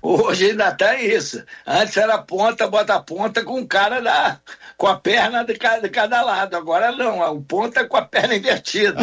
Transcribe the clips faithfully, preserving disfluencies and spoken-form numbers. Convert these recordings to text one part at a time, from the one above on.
Hoje ainda tá isso. Antes era ponta, bota ponta com o cara da, com a perna de cada, de cada lado. Agora não, o ponta com a perna invertida.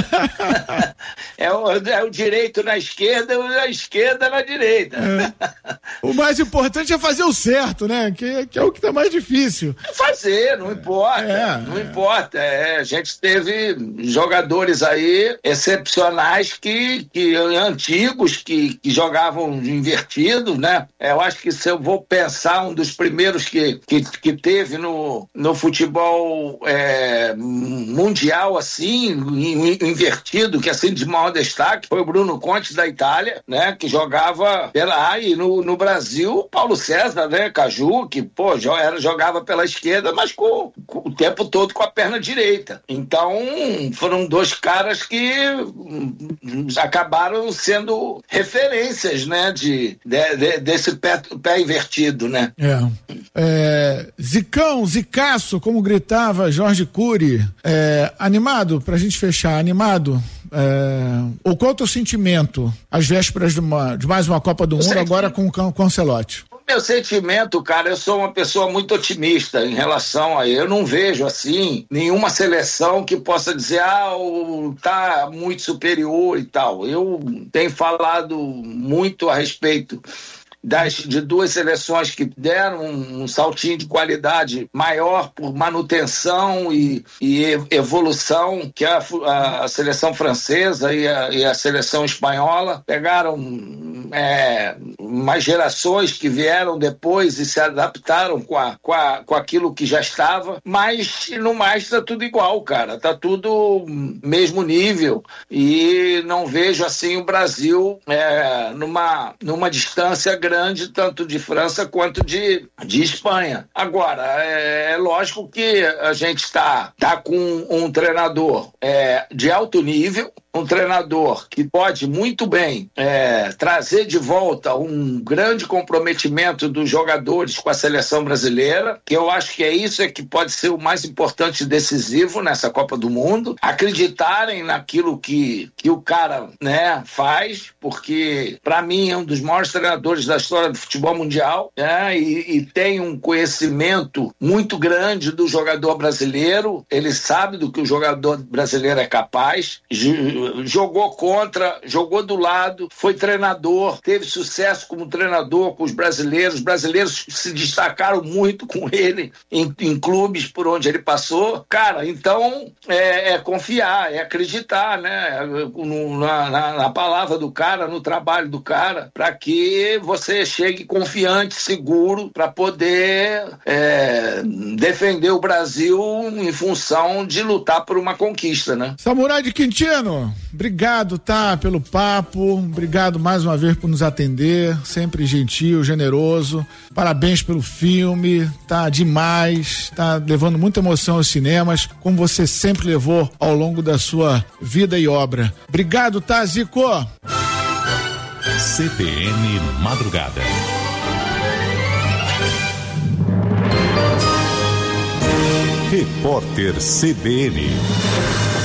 é, o, é o direito na esquerda e a esquerda na direita. É. O mais importante é fazer o certo, né? Que, que é o que tá mais difícil. Fazer, não importa. É, não é. importa. É, a gente teve jogadores aí excepcionais que, que antigos que, que jogavam invertido, né? Eu acho que se eu vou pensar, um dos primeiros que, que, que teve no, no futebol é, mundial, assim, invertido, que assim de maior destaque, foi o Bruno Conte da Itália, né? Que jogava pela... Ah, e no, no Brasil, Paulo César, né? Caju, que, pô, era, jogava pela esquerda, mas com, com o tempo todo com a perna direita. Então, foram dois caras que acabaram sendo referências, né? De, de, de desse pé, pé invertido, né? É. é Zicão, Zicaço, como gritava Jorge Cury, é, animado, pra gente fechar, animado, é, ou qual é o teu sentimento às vésperas de, uma, de mais uma Copa do Mundo, agora com o Ancelotti? Meu sentimento, cara, eu sou uma pessoa muito otimista em relação a eu não vejo assim nenhuma seleção que possa dizer, ah, tá muito superior e tal. Eu tenho falado muito a respeito Das, de duas seleções que deram um, um saltinho de qualidade maior por manutenção e, e evolução, que a, a, a seleção francesa e a, e a seleção espanhola pegaram é, mais gerações que vieram depois e se adaptaram com, a, com, a, com aquilo que já estava, mas no mais tá tudo igual, cara, tá tudo mesmo nível e não vejo assim o Brasil é, numa, numa distância grande grande, tanto de França quanto de, de Espanha. Agora, é, é lógico que a gente está tá com um treinador é, de alto nível, um treinador que pode muito bem é, trazer de volta um grande comprometimento dos jogadores com a seleção brasileira, que eu acho que é isso é que pode ser o mais importante e decisivo nessa Copa do Mundo, acreditarem naquilo que, que o cara, né, faz, porque para mim é um dos maiores treinadores da história do futebol mundial, né, e, e tem um conhecimento muito grande do jogador brasileiro, ele sabe do que o jogador brasileiro é capaz, jogou contra, jogou do lado, foi treinador, teve sucesso como treinador com os brasileiros, os brasileiros se destacaram muito com ele em, em clubes por onde ele passou, cara, então é, é confiar, é acreditar, né, no, na, na, na palavra do cara, no trabalho do cara, para que você chegue confiante, seguro, para poder é, defender o Brasil em função de lutar por uma conquista, né? Samurai de Quintino, obrigado, tá, pelo papo, obrigado mais uma vez por nos atender, sempre gentil, generoso, parabéns pelo filme, tá demais, tá levando muita emoção aos cinemas, como você sempre levou ao longo da sua vida e obra. Obrigado, tá, Zico? C B N Madrugada. Repórter C B N.